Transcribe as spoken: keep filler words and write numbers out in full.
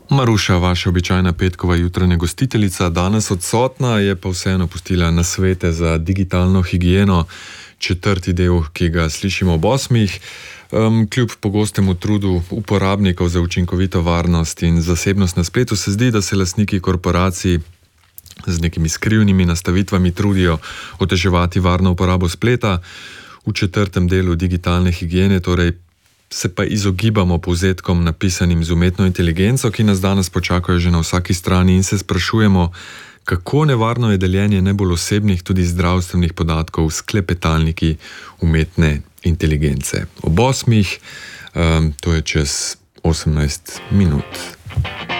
Maruša, vaša običajna petkova jutranja gostiteljica, danes odsotna, je pa vseeno pustila nasvete za digitalno higieno, četrti del, ki ga slišimo ob osmih. Um, kljub pogostemu trudu uporabnikov za učinkovito varnost in zasebnost na spletu se zdi, da se lastniki korporacij z nekimi skrivnimi nastavitvami trudijo oteževati varno uporabo spleta. V četrtem delu digitalne higiene torej se pa izogibamo povzetkom napisanim z umetno inteligenco, ki nas danes počakajo že na vsaki strani, in se sprašujemo, kako nevarno je deljenje najbolj osebnih, tudi zdravstvenih podatkov s klepetalniki umetne inteligence. Ob osmih, um, to je čez osemnajst minut.